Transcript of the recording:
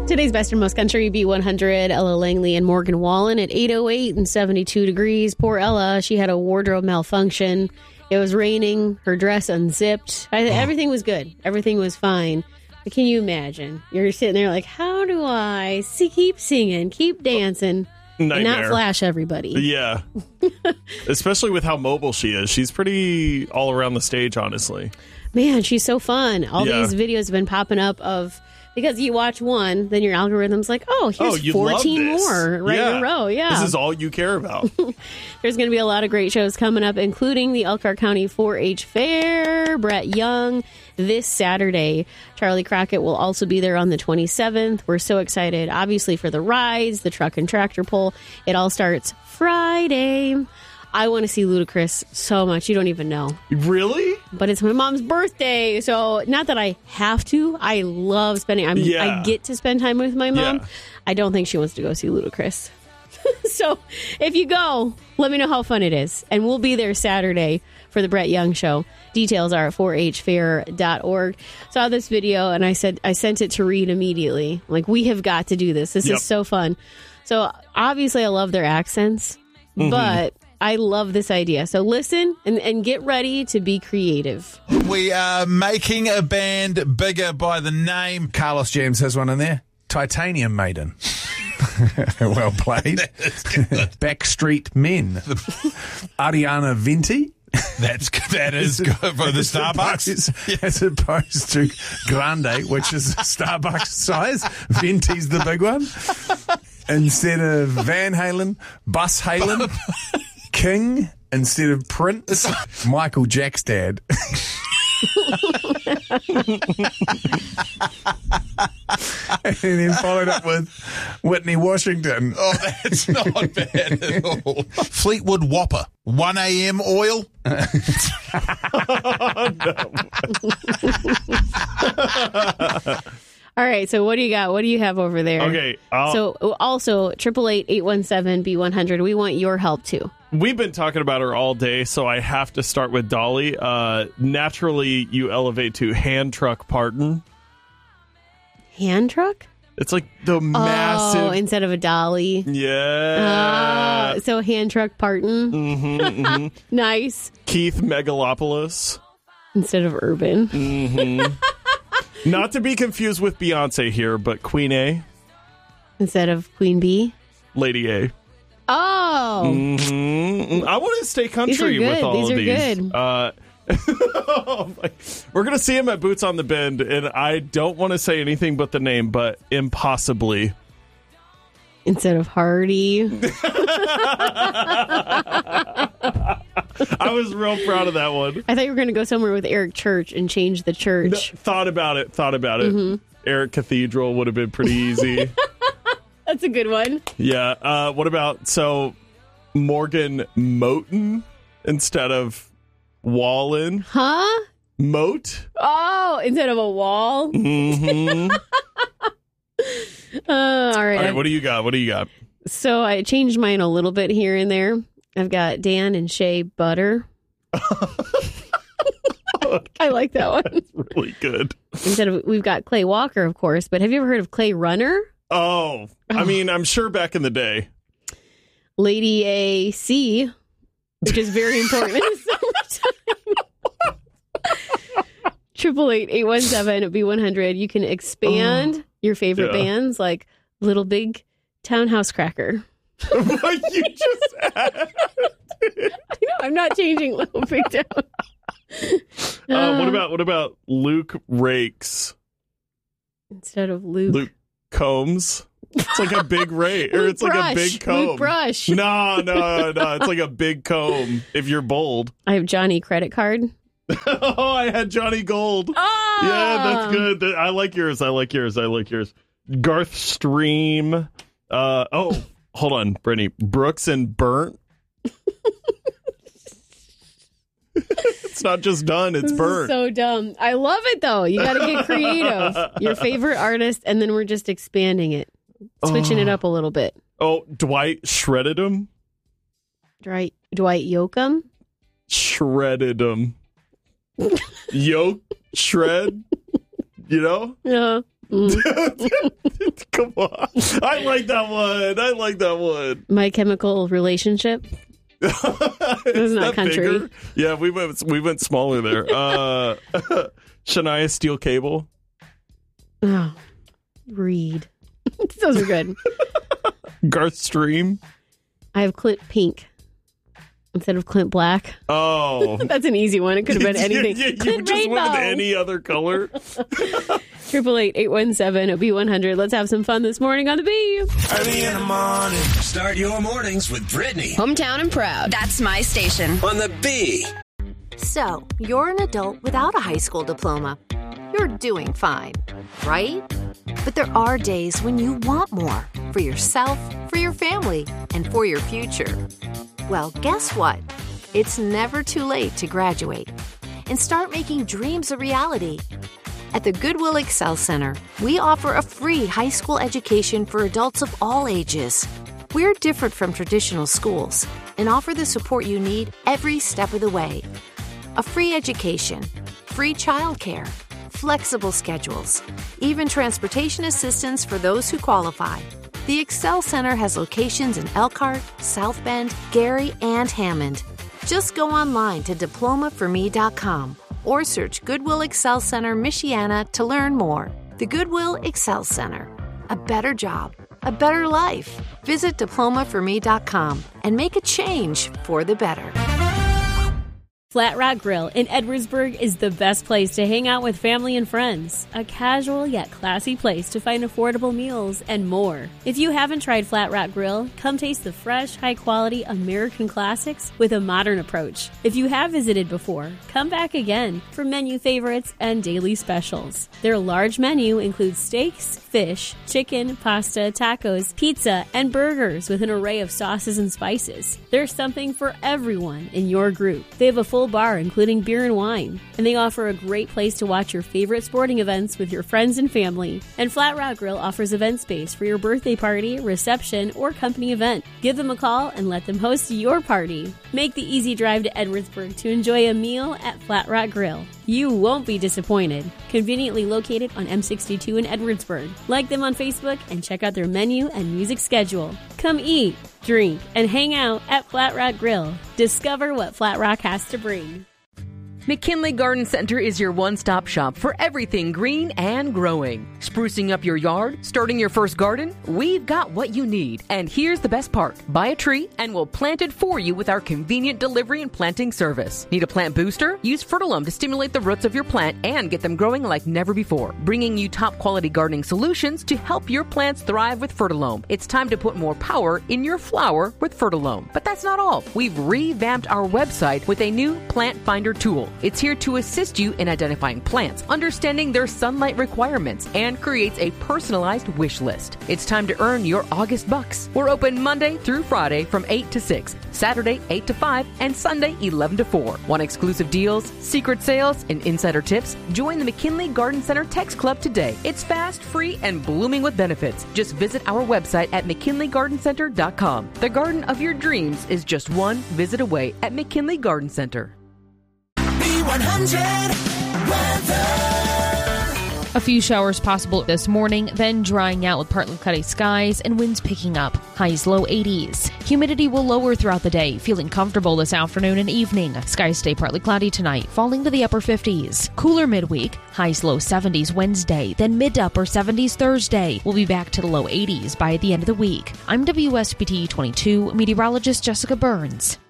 Today's Best and Most Country, B100, Ella Langley and Morgan Wallen at 8:08 and 72 degrees. Poor Ella, she had a wardrobe malfunction. It was raining. Her dress unzipped. Everything was good. Everything was fine. But can you imagine? You're sitting there like, how do I keep singing, keep dancing, Nightmare. and not flash everybody? Yeah. Especially with how mobile she is. She's pretty all around the stage, honestly. Man, she's so fun. All Yeah. these videos have been popping up of... Because you watch one, then your algorithm's like, oh, here's you 14 love this. more in a row. Yeah. This is all you care about. There's going to be a lot of great shows coming up, including the Elkhart County 4-H Fair, Brett Young, this Saturday. Charlie Crockett will also be there on the 27th. We're so excited, obviously, for the rides, the truck and tractor pull. It all starts Friday. I want to see Ludacris so much. You don't even know. Really? But it's my mom's birthday, so not that I have to. I love spending. I get to spend time with my mom. Yeah. I don't think she wants to go see Ludacris. So if you go, let me know how fun it is, and we'll be there Saturday for the Brett Young Show. Details are at 4hfair.org. Saw this video, and I sent it to Reed immediately. Like, we have got to do this. This is so fun. So obviously, I love their accents, but I love this idea. So listen and get ready to be creative. We are making a band bigger by the name. Carlos James has one in there. Titanium Maiden. Well played. Backstreet Men. Ariana Venti. That is good for the Starbucks. As opposed to Grande, which is Starbucks size. Venti's the big one. Instead of Van Halen, Bus Halen. King instead of Prince. Michael Jack's dad. And then followed up with Whitney Washington. Oh, that's not bad at all. Fleetwood Whopper. 1 a.m. oil. All right, so what do you got? What do you have over there? Okay. So also 888-817-B100. We want your help too. We've been talking about her all day, so I have to start with Dolly. Naturally, you elevate to hand truck Parton. Hand truck? It's like the massive... Oh, instead of a dolly. Yeah. So hand truck Parton. Nice. Keith Megalopoulos. Instead of Urban. Not to be confused with Beyonce here, but Queen A. Instead of Queen Bee. Lady A. Oh. I want to stay country with all These of are these. good. We're going to see him at Boots on the Bend, and I don't want to say anything but the name, but Impossibly. Instead of Hardy. I was real proud of that one. I thought you were going to go somewhere with Eric Church and change the church. Thought about it. Eric Cathedral would have been pretty easy. That's a good one. Yeah. What about, Morgan Moten instead of Wallen? Huh? Moat? Oh, instead of a wall? All right. What do you got? So I changed mine a little bit here and there. I've got Dan and Shea Butter. I like that one. That's really good. We've got Clay Walker, of course, but have you ever heard of Clay Runner? Oh, I mean, I'm sure back in the day. Lady AC, which is very important in the summertime. 888-817-B100. You can expand your favorite bands like Little Big Townhouse Cracker. What you just added. I know, I'm not changing Little Big Town. What about Luke Rakes Instead of Luke Combs? It's like a big rake, or it's like a big comb. Luke Brush. No. It's like a big comb if you're bold. I have Johnny Credit Card. Oh, I had Johnny Gold. Oh! Yeah, that's good. I like yours. Garth Stream. Hold on, Brittany. Brooks and Burnt. It's not just done, it's burnt. So dumb. I love it, though. You got to get creative. Your favorite artist, and then we're just expanding it. Switching it up a little bit. Oh, Dwight shredded him? Dwight Yoakam? Shredded him. Yoke, shred, you know? Yeah. Come on. I like that one. My Chemical Relationship. It's not country. Bigger? Yeah, we went smaller there. Shania Steel Cable. Oh, Reed. Those are good. Garth Stream. I have Clint Pink instead of Clint Black. Oh. That's an easy one. It could have been anything. You Clint just Rainbow. went with any other color. 888-817-OB100. Let's have some fun this morning on the Bee. Early in the morning. Start your mornings with Brittany. Hometown and proud. That's my station. On the Bee. So, you're an adult without a high school diploma. You're doing fine, right? But there are days when you want more for yourself, for your family, and for your future. Well, guess what? It's never too late to graduate and start making dreams a reality. At the Goodwill Excel Center, we offer a free high school education for adults of all ages. We're different from traditional schools and offer the support you need every step of the way. A free education, free childcare, flexible schedules, even transportation assistance for those who qualify. The Excel Center has locations in Elkhart, South Bend, Gary, and Hammond. Just go online to diplomaforme.com or search Goodwill Excel Center, Michiana to learn more. The Goodwill Excel Center. A better job, a better life. Visit diplomaforme.com and make a change for the better. Flat Rock Grill in Edwardsburg is the best place to hang out with family and friends. A casual yet classy place to find affordable meals and more. If you haven't tried Flat Rock Grill, come taste the fresh, high-quality American classics with a modern approach. If you have visited before, come back again for menu favorites and daily specials. Their large menu includes steaks, fish, chicken, pasta, tacos, pizza, and burgers with an array of sauces and spices. There's something for everyone in your group. They have a full bar including beer and wine, and they offer a great place to watch your favorite sporting events with your friends and family. And Flat Rock Grill offers event space for your birthday party, reception, or company event. Give them a call and let them host your party. Make the easy drive to Edwardsburg to enjoy a meal at Flat Rock Grill. You won't be disappointed. Conveniently located on M62 in Edwardsburg. Like them on Facebook and check out their menu and music schedule. Come eat, drink, and hang out at Flat Rock Grill. Discover what Flat Rock has to bring. McKinley Garden Center is your one-stop shop for everything green and growing. Sprucing up your yard? Starting your first garden? We've got what you need. And here's the best part. Buy a tree and we'll plant it for you with our convenient delivery and planting service. Need a plant booster? Use Fertilum to stimulate the roots of your plant and get them growing like never before. Bringing you top-quality gardening solutions to help your plants thrive with Fertilome. It's time to put more power in your flower with Fertilome. But that's not all. We've revamped our website with a new Plant Finder tool. It's here to assist you in identifying plants, understanding their sunlight requirements, and creates a personalized wish list. It's time to earn your August bucks. We're open Monday through Friday from 8 to 6, Saturday 8 to 5, and Sunday 11 to 4. Want exclusive deals, secret sales, and insider tips? Join the McKinley Garden Center Text Club today. It's fast, free, and blooming with benefits. Just visit our website at McKinleyGardenCenter.com. The garden of your dreams is just one visit away at McKinley Garden Center. A few showers possible this morning, then drying out with partly cloudy skies and winds picking up. Highs low 80s. Humidity will lower throughout the day, feeling comfortable this afternoon and evening. Skies stay partly cloudy tonight, falling to the upper 50s. Cooler midweek. Highs low 70s Wednesday, then mid to upper 70s Thursday. We'll be back to the low 80s by the end of the week. I'm WSBT 22 meteorologist Jessica Burns.